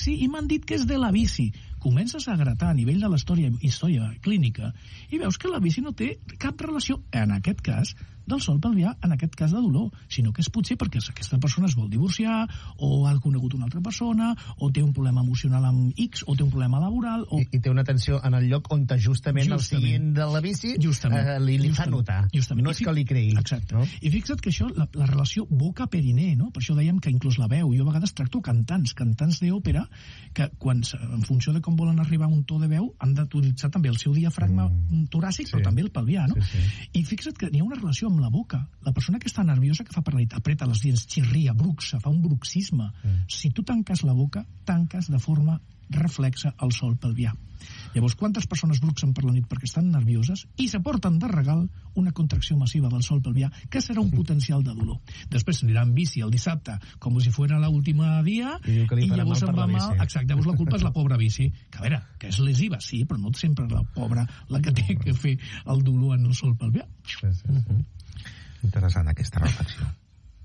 bici i m'han dit que és de la bici. Comences a gratar a nivell de la història clínica i veus que la bici no té cap relació, en aquest cas, del sol pelvià, en aquest cas de dolor, sinó que és potser perquè aquesta persona es vol divorciar, o ha conegut una altra persona, o té un problema emocional amb X, o té un problema laboral... I té una tensió en el lloc on justament el siguin de la bici li fa notar. No és que li creï. Exacte. No? I fixa't que això, la relació boca-periné, no? Per això dèiem que inclús la veu. Jo a vegades tracto cantants d'òpera, que quan, en funció de com volen arribar a un to de veu, han d'utilitzar també el seu diafragma toràcic, però també el pelvià, no? I fixa't que n'hi ha una relació amb la boca. La persona que està nerviosa, que fa per apreta les dents, xirria, bruxa, fa un bruxisme. Si tu tanques la boca, tanques de forma reflexa el sol pelvià. Llavors, quantes persones bruxen per la nit perquè estan nervioses i s'aporten de regal una contracció massiva del sol pelvià, que serà un potencial de dolor. Després s'anirà en bici el dissabte, com si fos l'última dia, i llavors se'n va mal. Exacte, llavors la culpa és la pobra bici. Que a veure, que és lesiva, sí, però no sempre la pobra la que té que fer el dolor en el sol pelvià. Interessant aquesta reflexió.